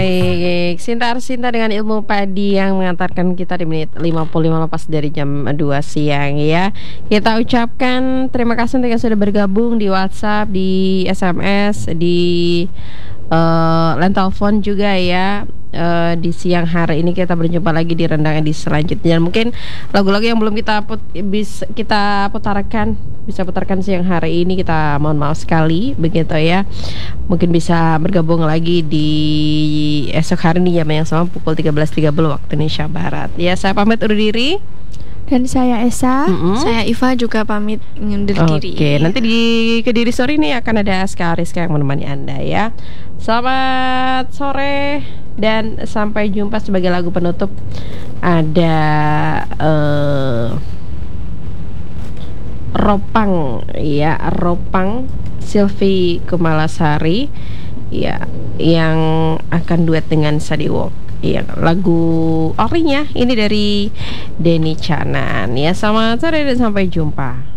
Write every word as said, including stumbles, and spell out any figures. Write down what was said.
Baik, Sinta Arsinta dengan ilmu padi yang mengantarkan kita di menit lima puluh lima lepas dari jam dua siang ya. Kita ucapkan terima kasih untuk yang sudah bergabung di WhatsApp, di S M S, di uh, line telepon juga ya. Uh, di siang hari ini kita berjumpa lagi di Rendang edisi selanjutnya. Dan mungkin lagu-lagu yang belum kita put, bis, kita putarkan bisa putarkan siang hari ini, kita mohon maaf sekali begitu ya. Mungkin bisa bergabung lagi di esok hari ini jam yang sama pukul tiga belas tiga puluh waktu Indonesia Barat. Ya, saya pamit undur diri. Dan saya Esa, mm-hmm. Saya Iva juga pamit undur diri. Oke, nanti di Kediri sore ini akan ada Aska Ariska yang menemani Anda ya. Selamat sore dan sampai jumpa. Sebagai lagu penutup ada uh, Ropang ya, Ropang Silvi Kumalasari ya, yang akan duet dengan Sadiwo. Iya, lagu orinya ini dari Denny Canan ya. Selamat sore dan sampai jumpa.